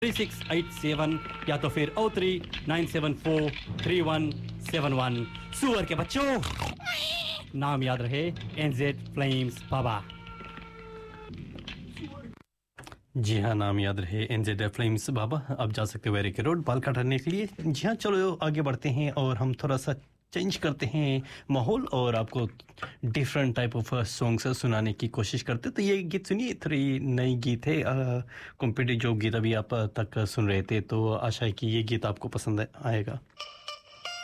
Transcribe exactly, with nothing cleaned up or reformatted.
Three six eight seven या तो फिर O three nine seven four three one seven one. सुअर के बच्चों, नाम याद रहे, एनजेड फ्लेम्स बाबा। जी हाँ, नाम याद रहे, एनजेड फ्लेम्स बाबा। आप जा सकते हो वेरी के रोड बाल काटने के लिए। जी हाँ, चलो आगे बढ़ते हैं और हम थोड़ा सा चेंज करते हैं माहौल और आपको डिफरेंट टाइप ऑफ सॉन्ग्स सुनाने की कोशिश करते हैं। तो ये गीत सुनिए, थोड़ी नई गीत है, कॉम्पिटिटिव जो गीत अभी आप तक सुन रहे थे, तो आशा है कि ये गीत आपको पसंद आएगा।